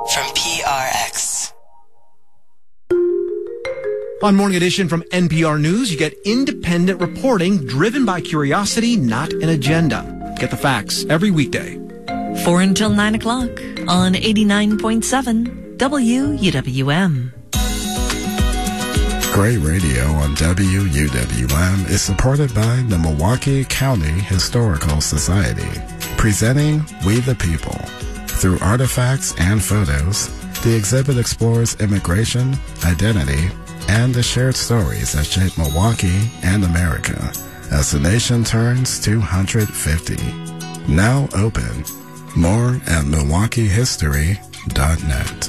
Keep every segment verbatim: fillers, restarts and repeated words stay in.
from P R X. On Morning Edition from N P R News, you get independent reporting driven by curiosity, not an agenda. Get the facts every weekday. Four until nine o'clock on eighty-nine point seven W U W M. Great Radio on W U W M is supported by the Milwaukee County Historical Society, presenting We the People. Through artifacts and photos, the exhibit explores immigration, identity, and the shared stories that shape Milwaukee and America as the nation turns two hundred fifty. Now open. More at milwaukee history dot net.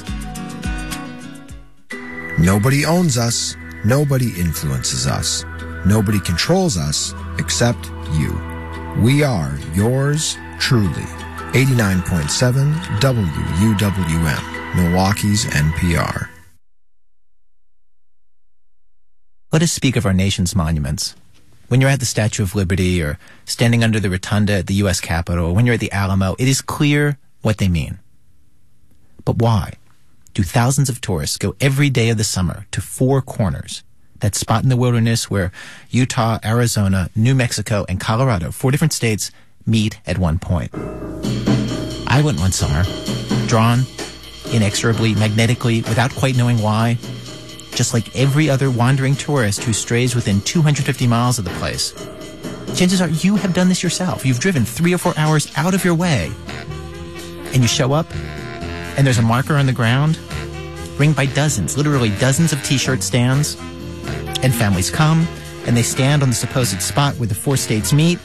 Nobody owns us. Nobody influences us. Nobody controls us except you. We are yours truly. eighty-nine point seven W U W M, Milwaukee's N P R. Let us speak of our nation's monuments. When you're at the Statue of Liberty or standing under the rotunda at the U S Capitol, or when you're at the Alamo, it is clear what they mean. But why do thousands of tourists go every day of the summer to Four Corners, that spot in the wilderness where Utah, Arizona, New Mexico, and Colorado, four different states, meet at one point? I went one summer, drawn inexorably, magnetically, without quite knowing why, just like every other wandering tourist who strays within two hundred fifty miles of the place. Chances are you have done this yourself. You've driven three or four hours out of your way, and you show up, and there's a marker on the ground, ringed by dozens, literally dozens of T-shirt stands, and families come, and they stand on the supposed spot where the four states meet,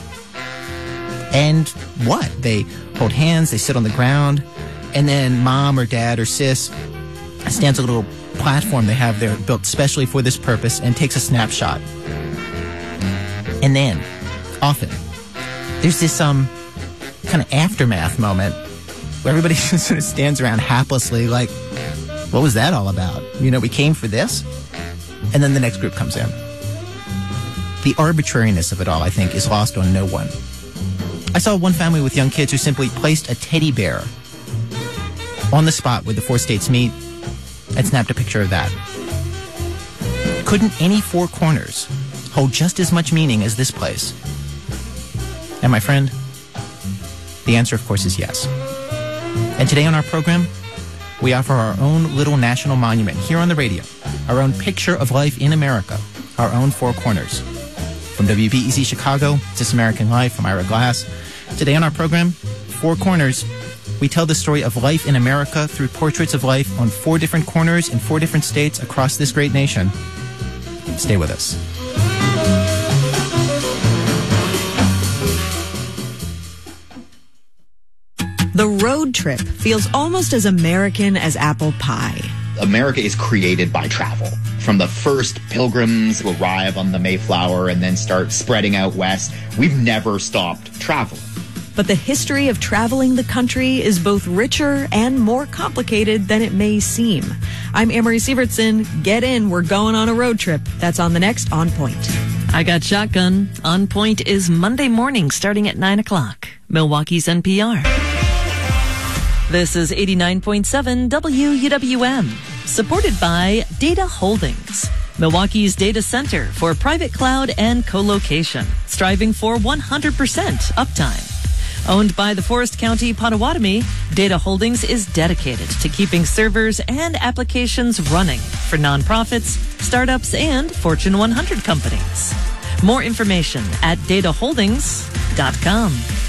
and what? They hold hands, they sit on the ground, and then mom or dad or sis stands a little platform they have there built specially for this purpose and takes a snapshot. And then, often, there's this um kind of aftermath moment where everybody sort of stands around haplessly like, what was that all about? You know, we came for this? And then the next group comes in. The arbitrariness of it all, I think, is lost on no one. I saw one family with young kids who simply placed a teddy bear on the spot where the four states meet and snapped a picture of that. Couldn't any Four Corners hold just as much meaning as this place? And my friend, the answer, of course, is yes. And today on our program, we offer our own little national monument here on the radio, our own picture of life in America, our own Four Corners. From W B E Z Chicago, This American Life, from Ira Glass. Today on our program, Four Corners, we tell the story of life in America through portraits of life on four different corners in four different states across this great nation. Stay with us. The road trip feels almost as American as apple pie. America is created by travel. From the first pilgrims who arrive on the Mayflower and then start spreading out west, we've never stopped traveling. But the history of traveling the country is both richer and more complicated than it may seem. I'm Amory Sievertson. Get in. We're going on a road trip. That's on the next On Point. I got Shotgun. On Point is Monday morning starting at nine o'clock. Milwaukee's N P R. This is eighty-nine point seven W U W M. Supported by Data Holdings, Milwaukee's data center for private cloud and co-location, striving for one hundred percent uptime. Owned by the Forest County Potawatomi, Data Holdings is dedicated to keeping servers and applications running for nonprofits, startups, and Fortune one hundred companies. More information at data holdings dot com.